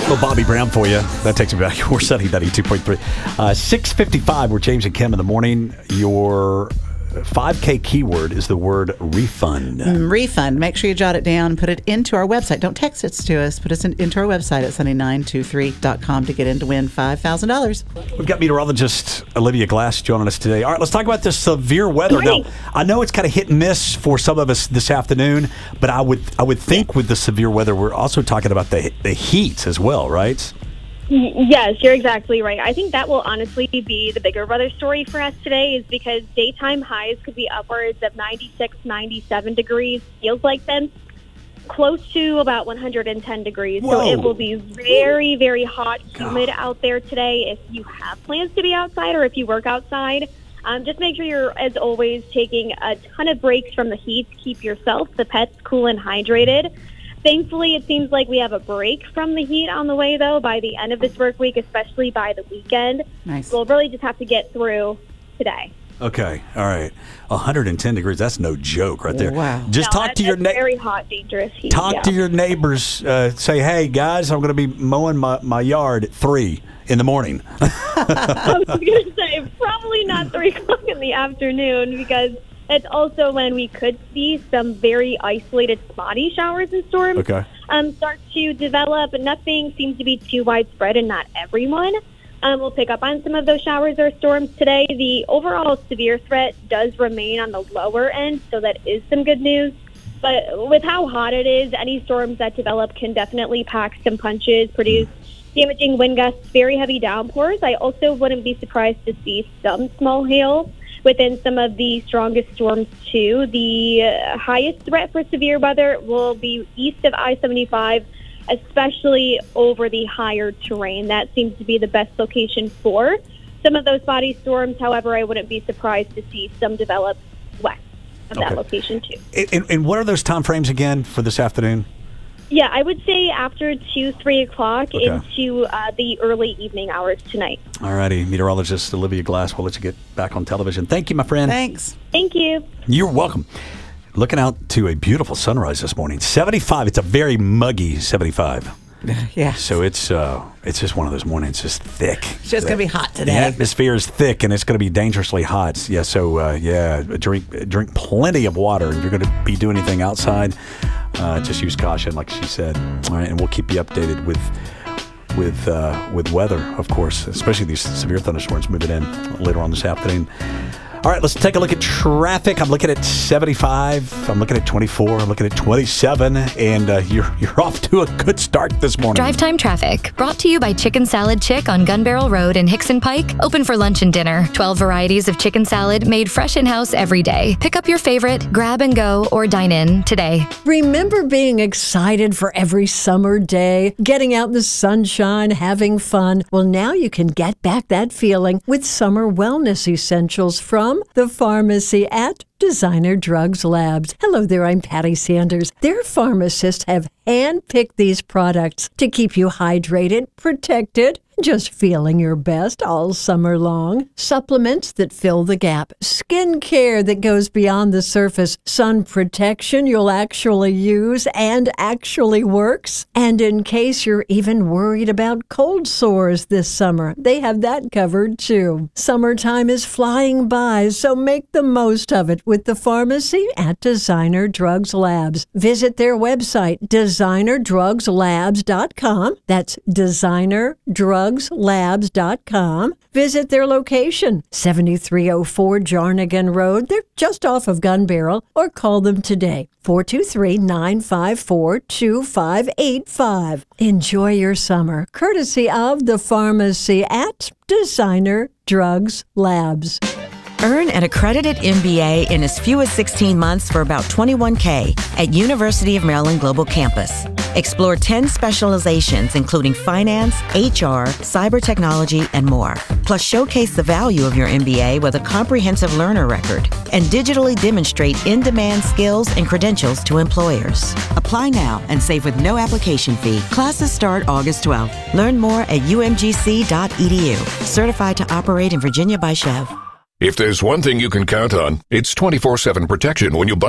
Well, Bobby Brown for you. That takes me back. We're Sunny 92.3. 6:55, we're James and Kim in the morning. Your 5K keyword is the word refund. Refund. Make sure you jot it down. Put it into our website. Don't text it to us. Put it into our website at sunny923.com to get in to win $5,000. We've got meteorologist Olivia Glass joining us today. All right, let's talk about this severe weather. Now, I know it's kind of hit and miss for some of us this afternoon, but I would think with the severe weather, we're also talking about the heat as well, right? Yes, you're exactly right. I think that will honestly be the bigger weather story for us today, is because daytime highs could be upwards of 96, 97 degrees. Feels like them close to about 110 degrees. Whoa. So it will be very, very hot, humid out there today. If you have plans to be outside or if you work outside, just make sure you're, as always, taking a ton of breaks from the heat to keep yourself, the pets, cool and hydrated. Thankfully, it seems like we have a break from the heat on the way, though, by the end of this work week, especially by the weekend. Nice. We'll really just have to get through today. Okay, all right. 110 degrees, that's no joke right there. Wow. Just talk to your very hot, dangerous heat. Talk to your neighbors. Say, hey, guys, I'm going to be mowing my yard at 3 in the morning. I was going to say, probably not 3 o'clock in the afternoon, because it's also when we could see some very isolated spotty showers and storms start to develop. Nothing seems to be too widespread, and not everyone will pick up on some of those showers or storms today. The overall severe threat does remain on the lower end, so that is some good news. But with how hot it is, any storms that develop can definitely pack some punches, produce damaging wind gusts, very heavy downpours. I also wouldn't be surprised to see some small hail within some of the strongest storms, too. The highest threat for severe weather will be east of I-75, especially over the higher terrain. That seems to be the best location for some of those body storms. However, I wouldn't be surprised to see some develop west of that location, too. And what are those time frames again for this afternoon? Yeah, I would say after 2, 3 o'clock into the early evening hours tonight. All righty. Meteorologist Olivia Glass, we'll let you get back on television. Thank you, my friend. Thanks. Thank you. You're welcome. Looking out to a beautiful sunrise this morning. 75. It's a very muggy 75. Yeah. So it's just one of those mornings, just thick. It's just going to be hot today. The atmosphere is thick, and it's going to be dangerously hot. Yeah, so, drink plenty of water. If you're going to be doing anything outside, just use caution, like she said. All right, and we'll keep you updated with weather, of course, especially these severe thunderstorms moving in later on this afternoon. All right, let's take a look at traffic. I'm looking at 75. I'm looking at 24. I'm looking at 27. And you're off to a good start this morning. Drive Time Traffic, brought to you by Chicken Salad Chick on Gun Barrel Road in Hickson Pike. Open for lunch and dinner. 12 varieties of chicken salad made fresh in-house every day. Pick up your favorite, grab and go, or dine in today. Remember being excited for every summer day, getting out in the sunshine, having fun? Well, now you can get back that feeling with summer wellness essentials from the pharmacy at Designer Drugs Labs. Hello there, I'm Patty Sanders. Their pharmacists have handpicked these products to keep you hydrated, protected, just feeling your best all summer long. Supplements that fill the gap, skin care that goes beyond the surface, sun protection you'll actually use and actually works. And in case you're even worried about cold sores this summer, they have that covered too. Summertime is flying by, so make the most of it with the pharmacy at Designer Drugs Labs. Visit their website, designerdrugslabs.com. That's designerdrugslabs.com. Visit their location, 7304 Jarnigan Road. They're just off of Gun Barrel, or call them today, 423-954-2585. Enjoy your summer, courtesy of the pharmacy at Designer Drugs Labs. Earn an accredited MBA in as few as 16 months for about $21K at University of Maryland Global Campus. Explore 10 specializations, including finance, HR, cyber technology, and more. Plus, showcase the value of your MBA with a comprehensive learner record and digitally demonstrate in-demand skills and credentials to employers. Apply now and save with no application fee. Classes start August 12th. Learn more at umgc.edu. Certified to operate in Virginia by Chev. If there's one thing you can count on, it's 24/7 protection when you buy